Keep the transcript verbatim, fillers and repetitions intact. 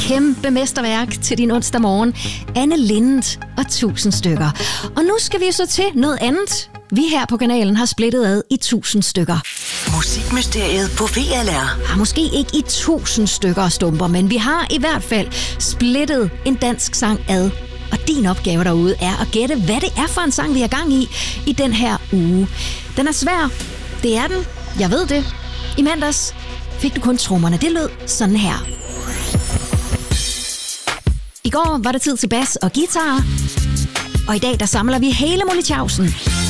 kæmpe mesterværk til din onsdag morgen. Anne Linnet og tusind stykker. Og nu skal vi så til noget andet. Vi her på kanalen har splittet ad i tusind stykker. Musikmysteriet på V L R. Ja, måske ikke i tusind stykker og stumper, men vi har i hvert fald splittet en dansk sang ad. Og din opgave derude er at gætte, hvad det er for en sang, vi har gang i i den her uge. Den er svær. Det er den. Jeg ved det. I mandags fik du kun trommerne. Det lød sådan her. I går var det tid til bas og guitar. Og i dag der samler vi hele Molly Tjavsen.